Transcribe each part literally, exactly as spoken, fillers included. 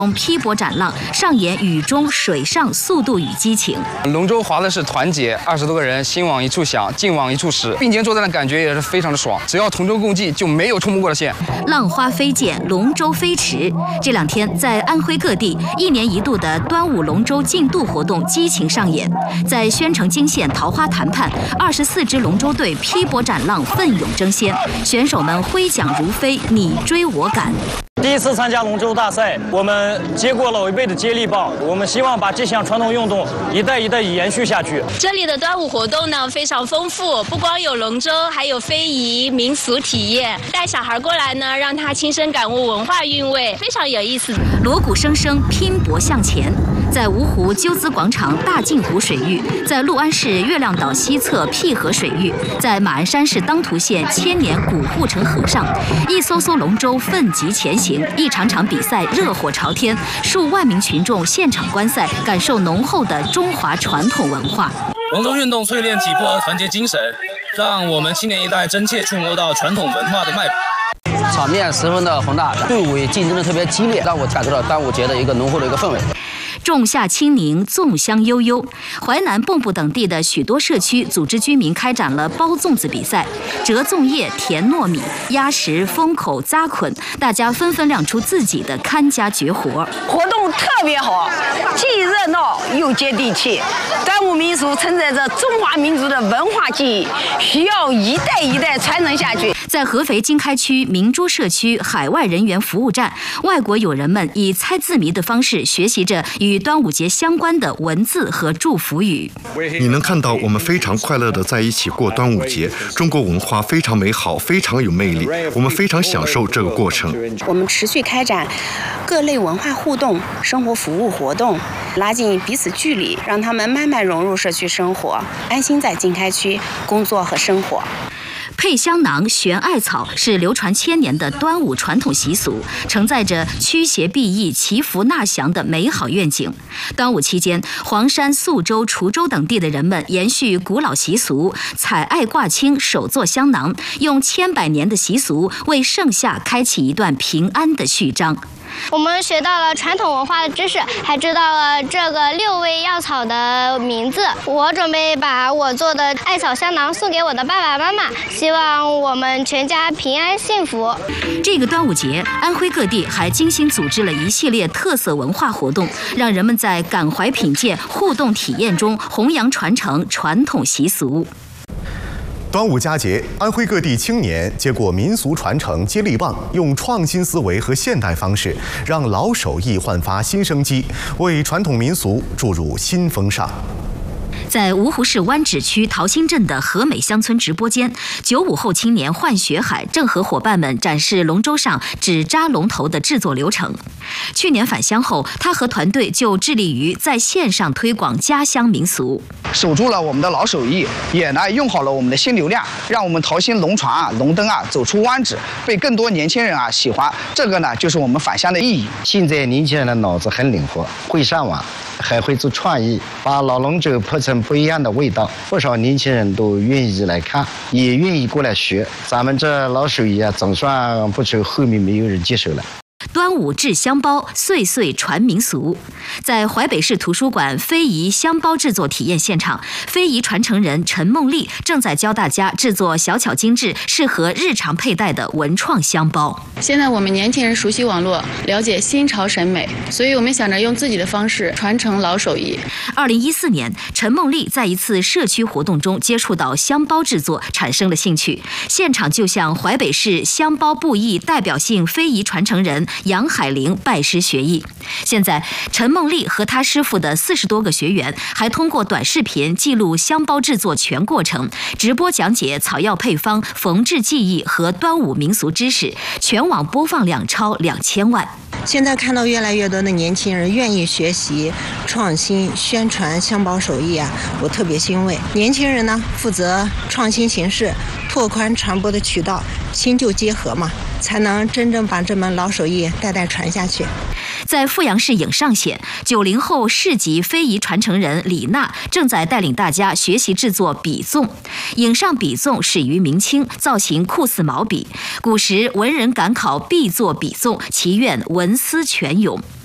用劈帛斩浪，上演雨中、水上速度与激情。 龙舟划的是团结，二十多个人，心往一处想，劲往一处使，并肩作战的感觉也是非常的爽。只要同舟共济，就没有冲不过的线。 浪花飞溅，龙舟飞驰。这两天，在安徽各地，一年一度的端午龙舟竞渡活动激情上演。在宣城泾县桃花潭畔，二十四支龙舟队劈帛斩浪，奋勇争先，选手们挥桨如飞，你追我赶。 第一次参加龙舟大赛，我们接过老一辈的接力棒，我们希望把这项传统运动一代一代延续下去。 这里的端午活动呢非常丰富，不光有龙舟，还有非遗民俗体验。带小孩过来呢，让他亲身感悟文化韵味，非常有意思。 锣鼓声声，拼搏向前。在芜湖鸠兹广场大镜湖水域，在六安市月亮岛西侧辟河水域，在马鞍山市当涂县千年古护城河上，一艘艘龙舟奋楫前行，一场场比赛热火朝天，数万名群众现场观赛，感受浓厚的中华传统文化。 龙舟运动淬炼起步和团结精神，让我们青年一代真切触摸到传统文化的脉搏。 场面十分的宏大，队伍也竞争的特别激烈，让我感受到端午节的一个浓厚的一个氛围。 仲夏清宁，粽香悠悠。淮南、蚌埠等地的许多社区组织居民开展了包粽子比赛，折粽叶、填糯米、压实、封口、扎捆，大家纷纷亮出自己的看家绝活。 活动特别好，既热闹又接地气。端午民俗承载着中华民族的文化记忆，需要一代一代传承下去。 在合肥经开区明珠社区海外人员服务站，外国友人们以猜字谜的方式学习着与端午节相关的文字和祝福语。 你能看到我们非常快乐地在一起过端午节，中国文化非常美好，非常有魅力，我们非常享受这个过程。 我们持续开展各类文化互动、生活服务活动，拉近彼此距离，让他们慢慢融入社区生活，安心在经开区工作和生活。 配香囊、悬艾草是流传千年的端午传统习俗，承载着驱邪避疫、祈福纳祥的美好愿景。端午期间，黄山、宿州、滁州等地的人们延续古老习俗，采艾挂青，手做香囊，用千百年的习俗为盛夏开启一段平安的序章。 我们学到了传统文化的知识，还知道了这个六味药草的名字。我准备把我做的艾草香囊送给我的爸爸妈妈，希望我们全家平安幸福。 这个端午节，安徽各地还精心组织了一系列特色文化活动，让人们在感怀品鉴、互动体验中弘扬传承传统习俗。 端午佳节，安徽各地青年接过民俗传承接力棒，用创新思维和现代方式，让老手艺焕发新生机，为传统民俗注入新风尚。 在芜湖市湾址区桃心镇的和美乡村直播间，九五后青年幻学海正和伙伴们展示龙舟上纸扎龙头的制作流程。去年返乡后，他和团队就致力于在线上推广家乡民俗， 守住了我们的老手艺，也呢用好了我们的新流量，让我们桃心龙船啊、龙灯啊走出湾址，被更多年轻人啊喜欢。这个呢就是我们返乡的意义。 现在年轻人的脑子很灵活，会上网，还会做创意，把老龙舟铺成不一样的味道，不少年轻人都愿意来看，也愿意过来学。咱们这老手艺啊，总算不愁后面没有人接手了。 端午制香包，岁岁传民俗。在淮北市图书馆非遗香包制作体验现场，非遗传承人陈梦丽正在教大家制作小巧精致、适合日常佩戴的文创香包。 现在我们年轻人熟悉网络，了解新潮审美，所以我们想着用自己的方式传承老手艺。 二零一四年，陈梦丽在一次社区活动中接触到香包制作，产生了兴趣，现场就向淮北市香包布艺代表性非遗传承人杨海玲拜师学艺。现在，陈梦丽和她师傅的四十多个学员，还通过短视频记录香包制作全过程，直播讲解草药配方、缝制技艺和端午民俗知识，全网播放量超两千万。 现在看到越来越多的年轻人愿意学习、创新、宣传香包手艺啊，我特别欣慰。年轻人呢，负责创新形式，拓宽传播的渠道，新旧结合嘛，才能真正把这门老手艺代代传下去。 在阜阳市颍上县，九零后市级非遗传承人李娜正在带领大家学习制作笔粽。颍上笔粽始于明清，造型酷似毛笔。古时文人赶考必作笔粽，祈愿文思泉涌。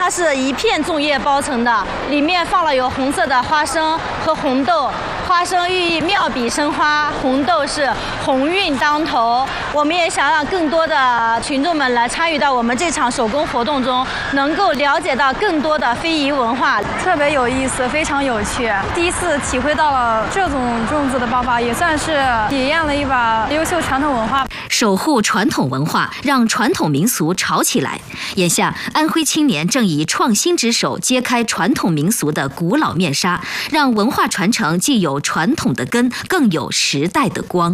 它是一片粽叶包成的，里面放了有红色的花生和红豆。花生寓意妙笔生花，红豆是鸿运当头。我们也想让更多的群众们来参与到我们这场手工活动中，能够了解到更多的非遗文化， 特别有意思，非常有趣。第一次体会到了这种粽子的包法，也算是体验了一把优秀传统文化。 守护传统文化，让传统民俗潮起来。眼下，安徽青年正以创新之手揭开传统民俗的古老面纱，让文化传承既有传统的根，更有时代的光。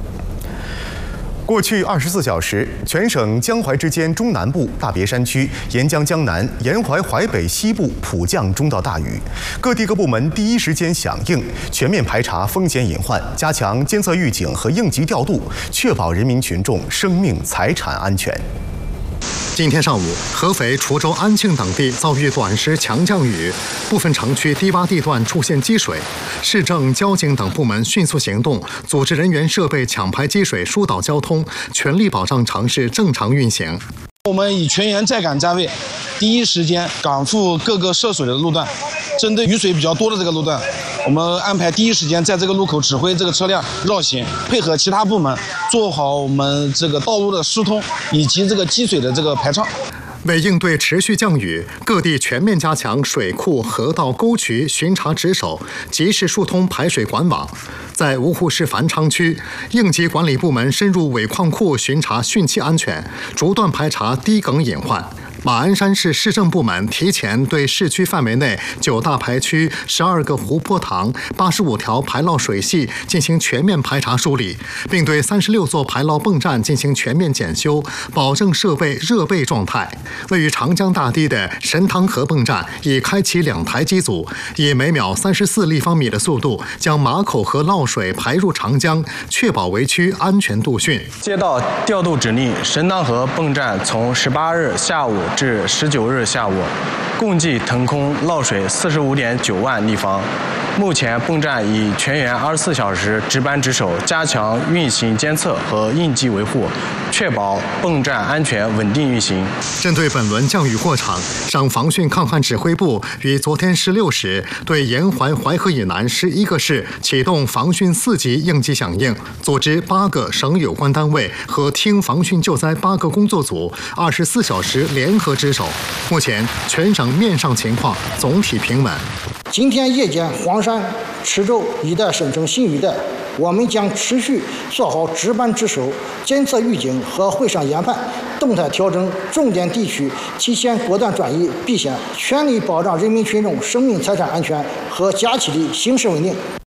过去二十四小时，全省江淮之间中南部、大别山区、沿江江南、沿淮淮北西部普降中到大雨，各地各部门第一时间响应，全面排查风险隐患，加强监测预警和应急调度，确保人民群众生命财产安全。 今天上午，合肥、滁州、安庆等地遭遇短时强降雨，部分城区低洼地段出现积水。市政、交警等部门迅速行动，组织人员、设备抢排积水，疏导交通，全力保障城市正常运行。 我们以全员在岗在位，第一时间赶赴各个涉水的路段。针对雨水比较多的这个路段，我们安排第一时间在这个路口指挥这个车辆绕行，配合其他部门做好我们这个道路的疏通以及这个积水的这个排畅。 为应对持续降雨，各地全面加强水库、河道、沟渠巡查值守，及时疏通排水管网。在芜湖市繁昌区，应急管理部门深入尾矿库巡查汛期安全，逐段排查堤埂隐患。马鞍山市市政部门提前对市区范围内九大排区、十二个湖泊塘、八十五条排涝水系进行全面排查梳理，并对三十六座排涝泵站进行全面检修，保证设备热备状态。位于长江大堤的神塘河泵站已开启两台机组，以每秒三十四立方米的速度将马口河涝水排入长江，确保围区安全度汛。 接到调度指令，神塘河泵站从十八日下午至十九日下午，共计腾空涝水四十五点九万立方。目前泵站已全员二十四小时值班值守，加强运行监测和应急维护，确保泵站安全稳定运行。 针对本轮降雨过程，省防汛抗旱指挥部于昨天十六时对沿淮淮河以南十一个市启动防汛四级应急响应，组织八个省有关单位和厅防汛救灾八个工作组，二十四小时联合值守。目前全省面上情况总体平稳。 今天夜间，黄山、池州一带省城新余带，我们将持续做好值班值守、监测预警和会上研判，动态调整重点地区，提前果断转移避险，全力保障人民群众生命财产安全和家庭的形势稳定。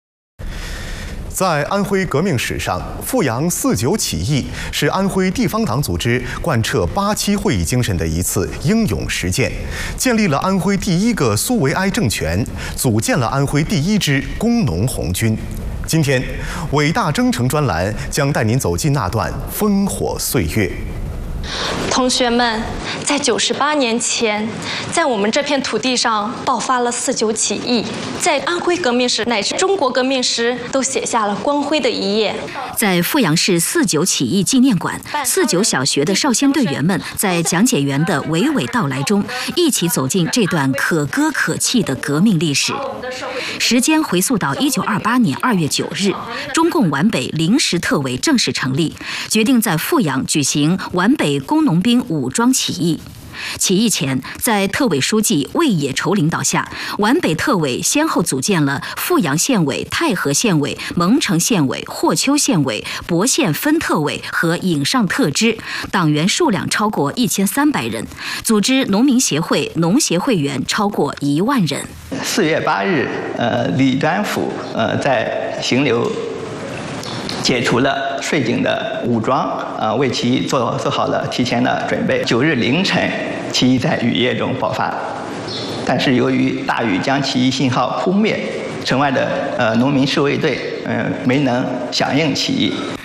在安徽革命史上，阜阳四九起义是安徽地方党组织贯彻八七会议精神的一次英勇实践，建立了安徽第一个苏维埃政权，组建了安徽第一支工农红军。今天，伟大征程专栏将带您走进那段烽火岁月。 同学们，在九十八年前，在我们这片土地上爆发了四九起义，在安徽革命史乃至中国革命史都写下了光辉的一页。 在阜阳市四九起义纪念馆，四九小学的少先队员们在讲解员的娓娓道来中，一起走进这段可歌可泣的革命历史。时间回溯到一九二八年二月九日，中共皖北临时特委正式成立，决定在阜阳举行皖北工农兵武装起义。起义前，在特委书记魏野筹领导下，皖北特委先后组建了阜阳县委、太和县委、蒙城县委、霍邱县委、博县分特委和颍上特支，党员数量超过一千三百人，组织农民协会、农协会员超过一万人。 四月八日，呃，李端甫呃在行留解除了税警的武装，呃，为起义做做好了提前的准备。九日凌晨，起义在雨夜中爆发，但是由于大雨将起义信号扑灭，城外的呃农民侍卫队呃没能响应起义。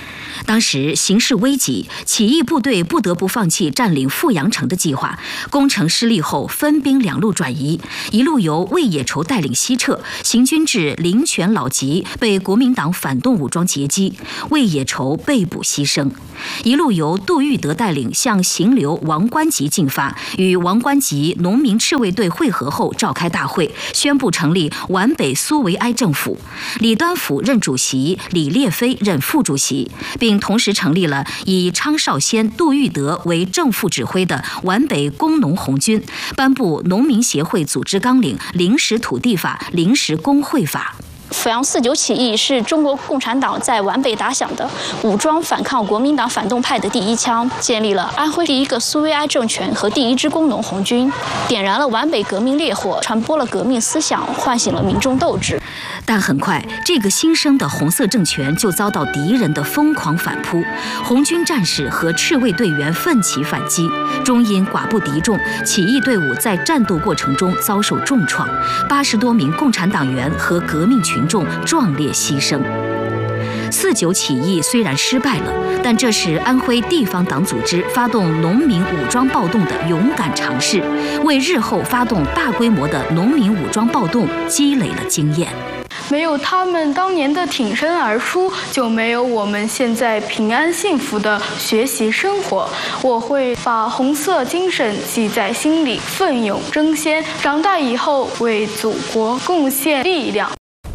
当时形势危急，起义部队不得不放弃占领富阳城的计划。攻城失利后，分兵两路转移，一路由魏野畴带领西撤，行军至灵泉老集，被国民党反动武装截击，魏野畴被捕牺牲。一路由杜玉德带领向行留王官集进发，与王官集农民赤卫队会合后召开大会，宣布成立皖北苏维埃政府，李端甫任主席，李烈飞任副主席，并同时成立了以昌绍先、杜玉德为正副指挥的皖北工农红军，颁布农民协会组织纲领、临时土地法、临时工会法。 阜阳四九起义是中国共产党在皖北打响的武装反抗国民党反动派的第一枪，建立了安徽第一个苏维埃政权和第一支工农红军，点燃了皖北革命烈火，传播了革命思想，唤醒了民众斗志。 但很快，这个新生的红色政权就遭到敌人的疯狂反扑，红军战士和赤卫队员奋起反击，终因寡不敌众，起义队伍在战斗过程中遭受重创，八十多名共产党员和革命群众壮烈牺牲。四九起义虽然失败了，但这是安徽地方党组织发动农民武装暴动的勇敢尝试，为日后发动大规模的农民武装暴动积累了经验。 没有他们当年的挺身而出，就没有我们现在平安幸福的学习生活。我会把红色精神记在心里，奋勇争先，长大以后为祖国贡献力量。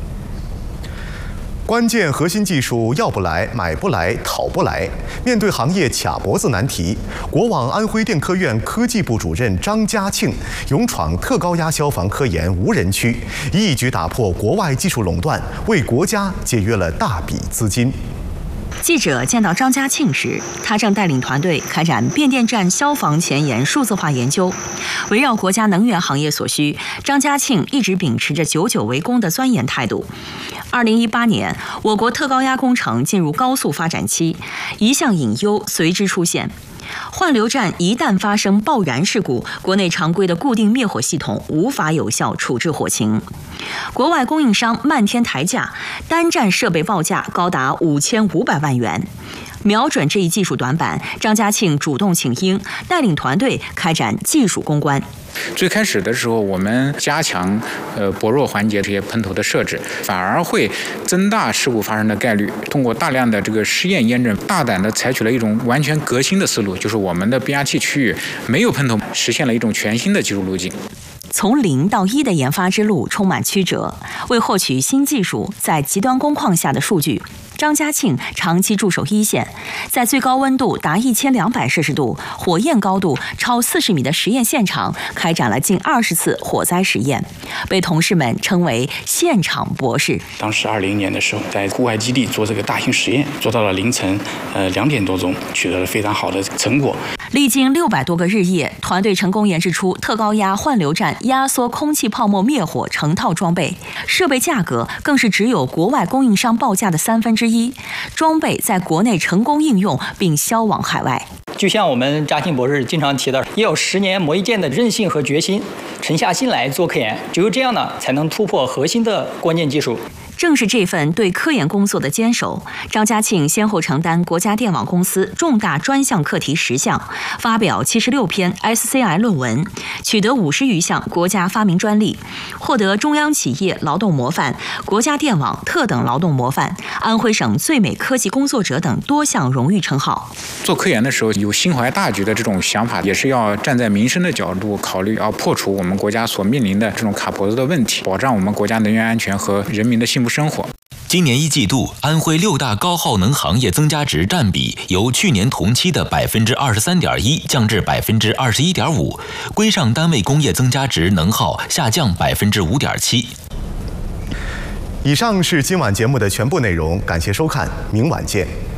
关键核心技术要不来、买不来、讨不来。面对行业卡脖子难题，国网安徽电科院科技部主任张家庆勇闯特高压消防科研无人区，一举打破国外技术垄断，为国家节约了大笔资金。 记者见到张家庆时，他正带领团队开展变电站消防前沿数字化研究。围绕国家能源行业所需，张家庆一直秉持着久久为功的钻研态度。二零一八年，我国特高压工程进入高速发展期，一项隐忧随之出现。换流站一旦发生爆燃事故，国内常规的固定灭火系统无法有效处置火情。国外供应商漫天抬价，单站设备报价高达五千五百万元。瞄准这一技术短板，张家庆主动请缨，带领团队开展技术攻关。 最开始的时候，我们加强呃薄弱环节这些喷头的设置，反而会增大事故发生的概率。通过大量的这个试验验证，大胆的采取了一种完全革新的思路，就是我们的变压器区域没有喷头，实现了一种全新的技术路径。 从零到一的研发之路充满曲折，为获取新技术在极端工况下的数据，张家庆长期驻守一线，在最高温度达一千两百摄氏度、火焰高度超四十米的实验现场开展了近二十次火灾实验，被同事们称为“现场博士”。 当时二零年的时候，在户外基地做这个大型实验，做到了凌晨呃两点多钟，取得了非常好的成果。 历经六百多个日夜，团队成功研制出特高压换流站压缩空气泡沫灭火成套装备，设备价格更是只有国外供应商报价的三分之一，装备在国内成功应用并销往海外。 就像我们嘉庆博士经常提到，也有十年磨一剑的韧性和决心，沉下心来做科研，只有这样呢，才能突破核心的关键技术。 正是这份对科研工作的坚守，张家庆先后承担国家电网公司重大专项课题十项，发表七十六篇 S C I 论文，取得五十余项国家发明专利，获得中央企业劳动模范、国家电网特等劳动模范、安徽省最美科技工作者等多项荣誉称号。 做科研的时候，有心怀大局的这种想法，也是要站在民生的角度考虑，要破除我们国家所面临的这种卡脖子的问题，保障我们国家能源安全和人民的幸福生活。 今年一季度，安徽六大高耗能行业增加值占比由去年同期的百分之二十三点一降至百分之二十一点五，规上单位工业增加值能耗下降百分之五点七。 以上是今晚节目的全部内容，感谢收看，明晚见。